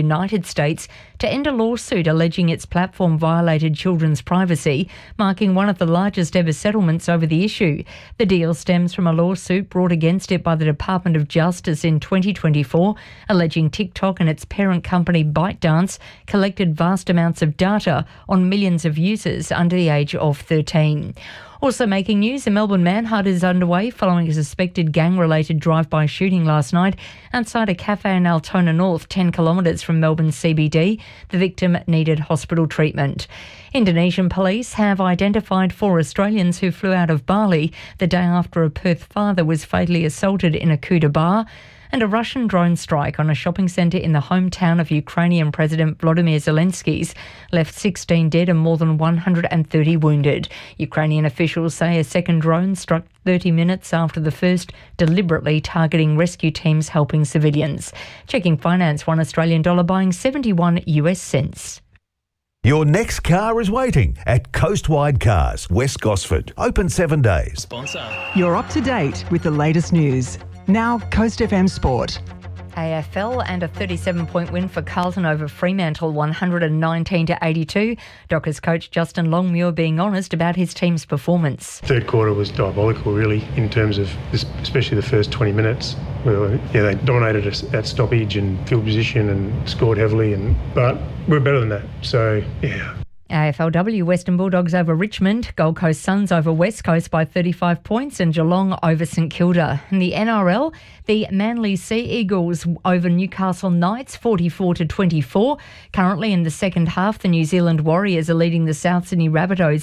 United States to end a lawsuit alleging its platform violated children's privacy, marking one of the largest ever settlements over the issue. The deal stems from a lawsuit brought against it by the Department of Justice in 2024, alleging TikTok and its parent company ByteDance collected vast amounts of data on millions of users under the age of 13. Also making news, a Melbourne manhunt is underway following a suspected gang-related drive-by shooting last night outside a cafe in Altona North, 10 kilometres from Melbourne CBD. The victim needed hospital treatment. Indonesian police have identified 4 Australians who flew out of Bali the day after a Perth father was fatally assaulted in a Kuta bar. And a Russian drone strike on a shopping centre in the hometown of Ukrainian President Volodymyr Zelensky's left 16 dead and more than 130 wounded. Ukrainian officials say a second drone struck 30 minutes after the first, deliberately targeting rescue teams helping civilians. Checking finance, $1 Australian dollar buying 71 US cents. Your next car is waiting at Coastwide Cars, West Gosford. Open 7 days. Sponsor. You're up to date with the latest news. Now, Coast FM Sport. AFL and a 37-point win for Carlton over Fremantle, 119-82. Dockers coach Justin Longmuir being honest about his team's performance. Third quarter was diabolical, really, in terms of especially the first 20 minutes. They dominated us at stoppage and field position and scored heavily, but we're better than that. So, yeah. AFLW, Western Bulldogs over Richmond, Gold Coast Suns over West Coast by 35 points and Geelong over St Kilda. In the NRL, the Manly Sea Eagles over Newcastle Knights 44-24. Currently in the second half, the New Zealand Warriors are leading the South Sydney Rabbitohs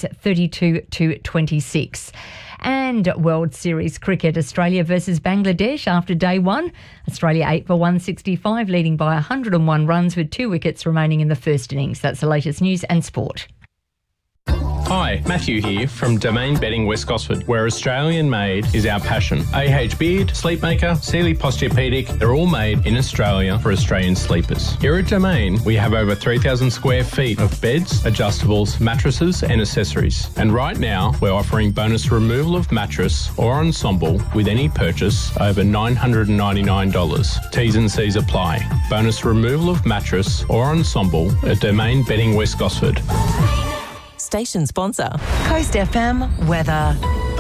32-26. And World Series cricket, Australia versus Bangladesh after day one. Australia 8 for 165, leading by 101 runs with 2 wickets remaining in the first innings. That's the latest news and sport. Hi, Matthew here from Domain Bedding West Gosford, where Australian made is our passion. AH Beard, Sleepmaker, Sealy Posturepedic, they're all made in Australia for Australian sleepers. Here at Domain, we have over 3,000 square feet of beds, adjustables, mattresses and accessories. And right now, we're offering bonus removal of mattress or ensemble with any purchase over $999. T's and C's apply. Bonus removal of mattress or ensemble at Domain Bedding West Gosford. Station sponsor, Coast FM weather.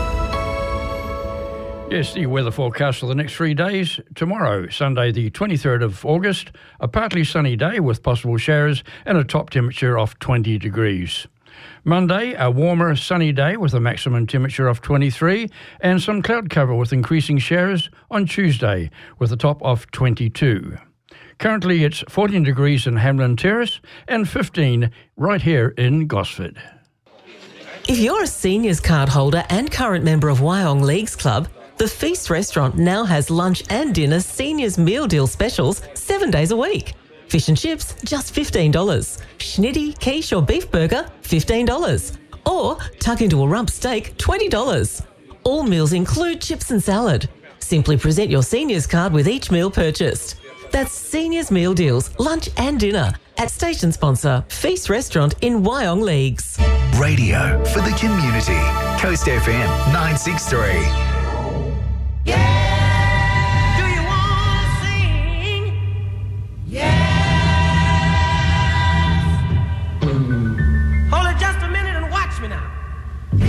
Yes, the weather forecast for the next 3 days. Tomorrow, Sunday the 23rd of August, a partly sunny day with possible showers and a top temperature of 20 degrees. Monday, a warmer sunny day with a maximum temperature of 23 and some cloud cover with increasing showers on Tuesday with a top of 22. Currently it's 14 degrees in Hamlin Terrace and 15 right here in Gosford. If you're a seniors card holder and current member of Wyong Leagues Club, the Feast Restaurant now has lunch and dinner seniors meal deal specials 7 days a week. Fish and chips, just $15. Schnitty, quiche or beef burger, $15. Or tuck into a rump steak, $20. All meals include chips and salad. Simply present your seniors card with each meal purchased. That's seniors meal deals, lunch and dinner at station sponsor Feast Restaurant in Wyong Leagues. Radio for the community. Coast FM 963. Yeah!